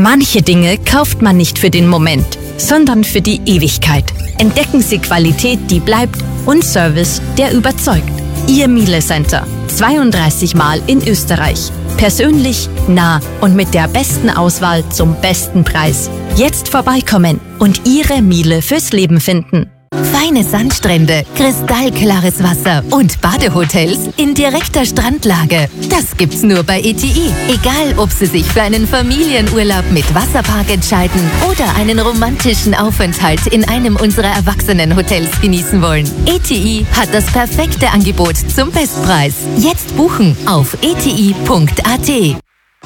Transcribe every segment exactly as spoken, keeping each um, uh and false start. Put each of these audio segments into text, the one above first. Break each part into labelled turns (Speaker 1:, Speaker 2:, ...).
Speaker 1: Manche Dinge kauft man nicht für den Moment, sondern für die Ewigkeit. Entdecken Sie Qualität, die bleibt und Service, der überzeugt. Ihr Miele Center. zweiunddreißig Mal in Österreich. Persönlich, nah und mit der besten Auswahl zum besten Preis. Jetzt vorbeikommen und Ihre Miele fürs Leben finden.
Speaker 2: Feine Sandstrände, kristallklares Wasser und Badehotels in direkter Strandlage. Das gibt's nur bei E T I. Egal, ob Sie sich für einen Familienurlaub mit Wasserpark entscheiden oder einen romantischen Aufenthalt in einem unserer Erwachsenenhotels genießen wollen. E T I hat das perfekte Angebot zum Bestpreis. Jetzt buchen auf e t i punkt a t.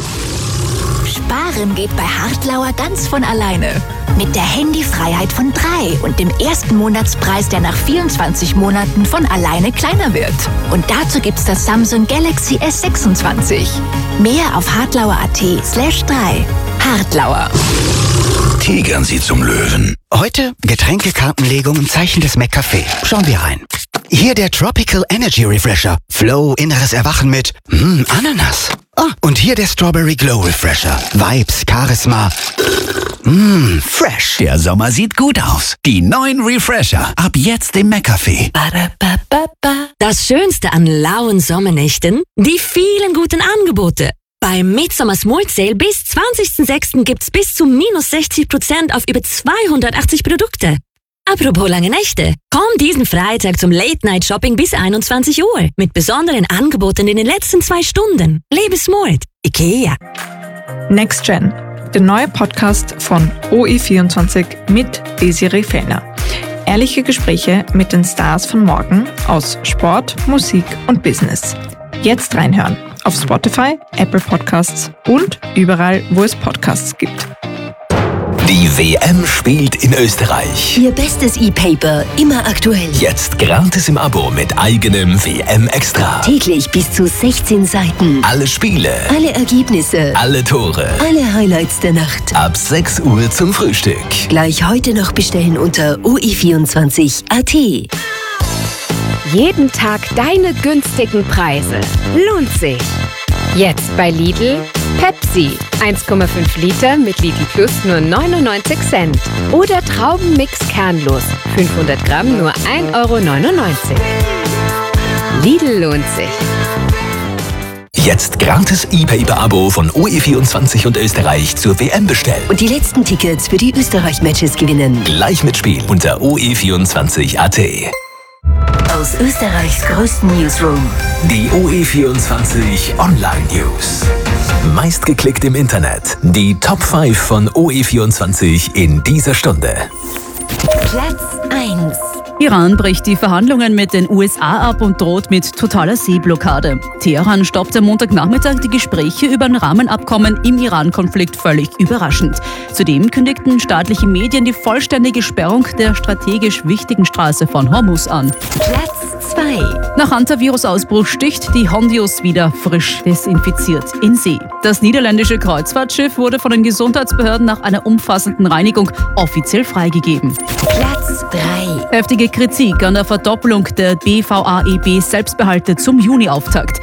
Speaker 3: Sparen geht bei Hartlauer ganz von alleine. Mit der Handyfreiheit von drei und dem ersten Monatspreis, der nach vierundzwanzig Monaten von alleine kleiner wird. Und dazu gibt's das Samsung Galaxy S sechsundzwanzig. Mehr auf hartlauer.at slash drei. Hartlauer.
Speaker 4: Tigern Sie zum Löwen.
Speaker 5: Heute Getränkekartenlegung im Zeichen des McCafé. Schauen wir rein. Hier der Tropical Energy Refresher. Flow, inneres Erwachen mit mm, Ananas. Ah, und hier der Strawberry Glow Refresher. Vibes, Charisma. Mmm, fresh.
Speaker 4: Der Sommer sieht gut aus. Die neuen Refresher. Ab jetzt im McCafé.
Speaker 1: Das Schönste an lauen Sommernächten? Die vielen guten Angebote. Beim Midsummer Smart Sale bis zwanzigsten sechsten gibt's bis zu minus sechzig Prozent auf über zweihundertachtzig Produkte. Apropos lange Nächte. Komm diesen Freitag zum Late-Night-Shopping bis einundzwanzig Uhr mit besonderen Angeboten in den letzten zwei Stunden. Lebe smart. IKEA.
Speaker 6: Next Gen, der neue Podcast von O E vierundzwanzig mit Desiree Fellner. Ehrliche Gespräche mit den Stars von morgen aus Sport, Musik und Business. Jetzt reinhören auf Spotify, Apple Podcasts und überall, wo es Podcasts gibt.
Speaker 7: Die W M spielt in Österreich.
Speaker 2: Ihr bestes E-Paper, immer aktuell.
Speaker 7: Jetzt gratis im Abo mit eigenem W M-Extra.
Speaker 2: Täglich bis zu sechzehn Seiten.
Speaker 7: Alle Spiele.
Speaker 2: Alle Ergebnisse.
Speaker 7: Alle Tore.
Speaker 2: Alle Highlights der Nacht.
Speaker 7: Ab sechs Uhr zum Frühstück.
Speaker 2: Gleich heute noch bestellen unter o e vierundzwanzig punkt a t.
Speaker 8: Jeden Tag deine günstigen Preise. Lohnt sich. Jetzt bei Lidl Pepsi. eins Komma fünf Liter mit Lidl Plus nur neunundneunzig Cent. Oder Traubenmix kernlos. fünfhundert Gramm nur ein Euro neunundneunzig. Lidl lohnt sich.
Speaker 7: Jetzt gratis E-Paper-Abo von O E vierundzwanzig und Österreich zur W M bestellen.
Speaker 2: Und die letzten Tickets für die Österreich-Matches gewinnen.
Speaker 7: Gleich mitspielen unter o e vierundzwanzig punkt a t.
Speaker 2: Aus Österreichs größten Newsroom.
Speaker 7: Die O E vierundzwanzig Online News. Meistgeklickt im Internet. Die Top fünf von O E vierundzwanzig in dieser Stunde.
Speaker 2: Platz eins.
Speaker 9: Iran bricht die Verhandlungen mit den U S A ab und droht mit totaler Seeblockade. Teheran stoppt am Montagnachmittag die Gespräche über ein Rahmenabkommen im Iran-Konflikt völlig überraschend. Zudem kündigten staatliche Medien die vollständige Sperrung der strategisch wichtigen Straße von Hormuz an.
Speaker 2: Platz zwei.
Speaker 9: Nach Hantavirus-Ausbruch sticht die Hondius wieder frisch desinfiziert in See. Das niederländische Kreuzfahrtschiff wurde von den Gesundheitsbehörden nach einer umfassenden Reinigung offiziell freigegeben.
Speaker 2: Platz drei.
Speaker 9: Heftige Kritik an der Verdoppelung der B V A E B-Selbstbehalte zum Juni-Auftakt.